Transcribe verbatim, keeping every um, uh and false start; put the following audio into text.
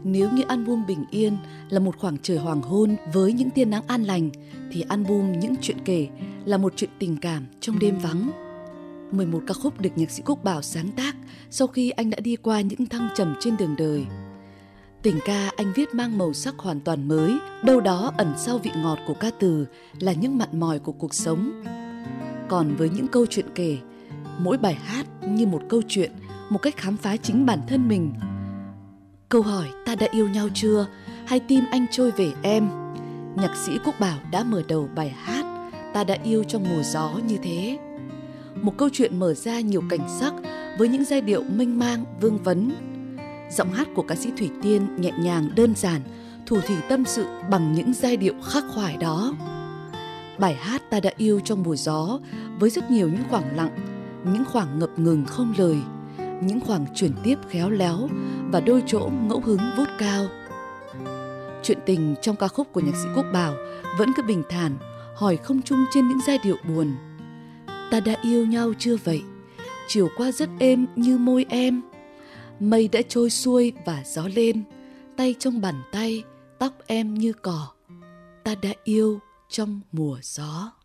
Nếu như album Bình Yên là một khoảng trời hoàng hôn với những tia nắng an lành, thì album Những Chuyện Kể là một chuyện tình cảm trong đêm vắng. mười một ca khúc được nhạc sĩ Quốc Bảo sáng tác sau khi anh đã đi qua những thăng trầm trên đường đời. Tình ca anh viết mang màu sắc hoàn toàn mới, đâu đó ẩn sau vị ngọt của ca từ là những mặn mòi của cuộc sống. Còn với những câu chuyện kể, mỗi bài hát như một câu chuyện, một cách khám phá chính bản thân mình. Câu hỏi ta đã yêu nhau chưa, hay tim anh trôi về em, nhạc sĩ Quốc Bảo đã mở đầu bài hát Ta Đã Yêu Trong Mùa Gió như thế. Một câu chuyện mở ra nhiều cảnh sắc với những giai điệu mênh mang, vương vấn. Giọng hát của ca sĩ Thủy Tiên nhẹ nhàng đơn giản, thủ thỉ tâm sự bằng những giai điệu khắc khoải đó. Bài hát Ta Đã Yêu Trong Mùa Gió với rất nhiều những khoảng lặng, những khoảng ngập ngừng không lời, những khoảng chuyển tiếp khéo léo và đôi chỗ ngẫu hứng vút cao. Chuyện tình trong ca khúc của nhạc sĩ Quốc Bảo vẫn cứ bình thản, hỏi không chung trên những giai điệu buồn. Ta đã yêu nhau chưa vậy? Chiều qua rất êm như môi em. Mây đã trôi xuôi và gió lên, tay trong bàn tay, tóc em như cỏ. Ta đã yêu trong mùa gió.